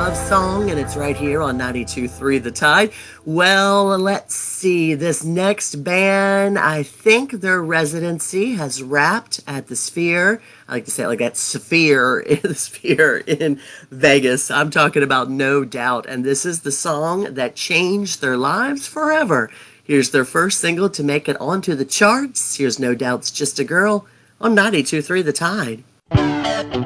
love song, and it's right here on 92.3 The Tide. Well, let's see. This next band, I think their residency has wrapped at the Sphere. I like to say it like that Sphere in the Sphere in Vegas. I'm talking about No Doubt, and this is the song that changed their lives forever. Here's their first single to make it onto the charts. Here's No Doubt's Just a Girl on 92.3 The Tide.